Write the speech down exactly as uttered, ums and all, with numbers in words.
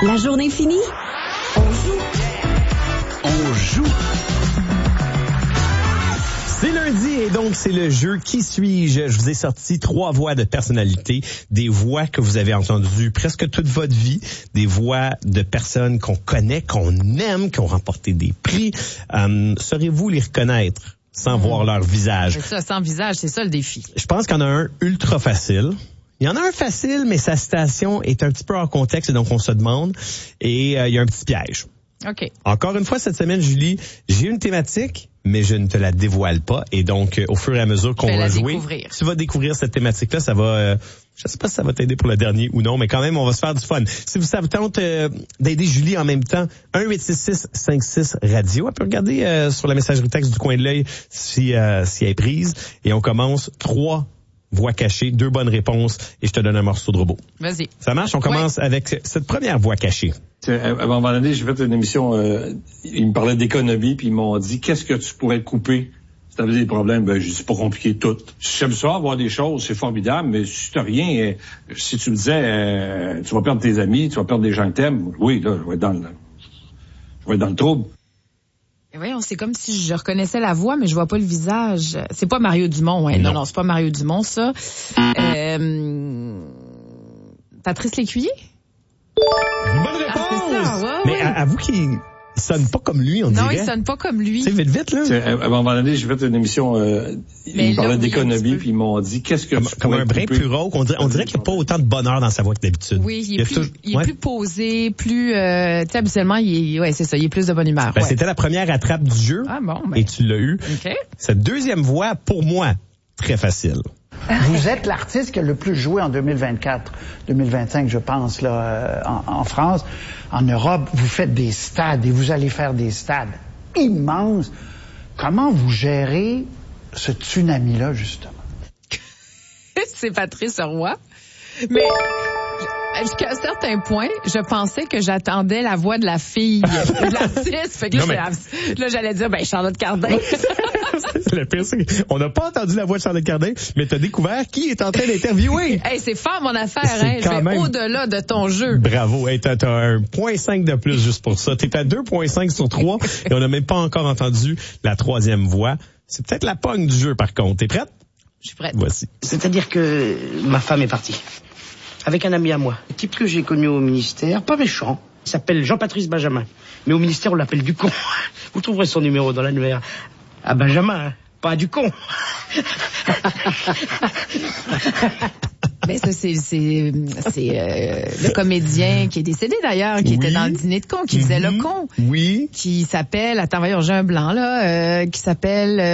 La journée finie, on joue. On joue. C'est lundi et donc c'est le jeu Qui suis-je? Je vous ai sorti trois voix de personnalité, des voix que vous avez entendues presque toute votre vie, des voix de personnes qu'on connaît, qu'on aime, qui ont remporté des prix. Euh, saurez-vous les reconnaître sans mmh. voir leur visage? C'est ça, sans visage, c'est ça le défi. Je pense qu'il y en a un ultra facile. Il y en a un facile, mais sa citation est un petit peu hors contexte, et donc on se demande. Et euh, il y a un petit piège. OK. Encore une fois, cette semaine, Julie, j'ai une thématique, mais je ne te la dévoile pas. Et donc, euh, au fur et à mesure qu'on va jouer, découvrir. tu vas découvrir cette thématique-là. Ça va, euh, je sais pas si ça va t'aider pour le dernier ou non, mais quand même, on va se faire du fun. Si vous savez tente euh, d'aider Julie en même temps, un huit six six cinq six radio. Elle peut regarder euh, sur la messagerie texte du coin de l'œil si, euh, si elle est prise. Et on commence trois voix cachées, deux bonnes réponses, et je te donne un morceau de robot. Vas-y. Ça marche? On commence ouais. avec cette première voix cachée. À un moment donné, j'ai fait une émission, euh, ils me parlaient d'économie, puis ils m'ont dit, qu'est-ce que tu pourrais couper si t'avais des problèmes? Ben, je dis, c'est pas compliqué tout. J'aime ça, avoir des choses, c'est formidable, mais si t'as rien, euh, si tu me disais, euh, tu vas perdre tes amis, tu vas perdre des gens que t'aimes, oui, là, je vais être dans le, je vais être dans le trouble. Et voyons, c'est comme si je reconnaissais la voix, mais je vois pas le visage. C'est pas Mario Dumont, hein. Non, non, non c'est pas Mario Dumont, ça. Euh, Patrice Lécuyer? Bonne réponse! Ah, c'est ça, ouais, mais ouais. avoue qu'il sonne pas comme lui, on non, dirait. Non, il sonne pas comme lui. C'est vite, vite, là. À un moment donné, j'ai fait une émission, euh, ils me parlaient d'économie, puis ils m'ont dit, qu'est-ce que comme, tu comme pourrais un brin couper? plus rauque. On dirait, on dirait qu'il n'y a pas autant de bonheur dans sa voix que d'habitude. Oui, il est, il plus, tout... il est ouais. plus posé, plus, euh, tu sais, habituellement, il est, ouais, c'est ça, il est plus de bonne humeur. Ben, ouais. C'était la première attrape du jeu. Ah bon, ben. Et tu l'as eu. OK. Cette deuxième voix, pour moi, très facile. Vous êtes l'artiste qui a le plus joué en deux mille vingt-quatre, deux mille vingt-cinq, je pense, là, euh, en, en France. En Europe, vous faites des stades et vous allez faire des stades immenses. Comment vous gérez ce tsunami-là, justement? C'est Patrice Roy. Mais jusqu'à un certain point, je pensais que j'attendais la voix de la fille de l'artiste. Fait que là, mais... là, j'allais dire, ben Charlotte Cardin. Le pire, c'est qu'on n'a pas entendu la voix de Charlotte Cardin, mais t'as découvert qui est en train d'interviewer. Hey, c'est fort mon affaire, hein. Je vais même... au-delà de ton jeu. Bravo. Hey, t'as, t'as un point cinq de plus juste pour ça. T'es à deux point cinq sur trois et on n'a même pas encore entendu la troisième voix. C'est peut-être la pogne du jeu, par contre. T'es prête? Je suis prête. Voici. C'est-à-dire que ma femme est partie. Avec un ami à moi. Un type que j'ai connu au ministère, pas méchant. Il s'appelle Jean-Patrice Benjamin. Mais au ministère, on l'appelle Ducon. Vous trouverez son numéro dans l'annuaire. À Benjamin, hein, pas à Ducon. Ben ça c'est c'est c'est euh, le comédien qui est décédé d'ailleurs, qui oui. était dans le dîner de con, qui mm-hmm. faisait le con. Oui. Qui s'appelle, attends voyons, j'ai un blanc là, euh, qui s'appelle euh,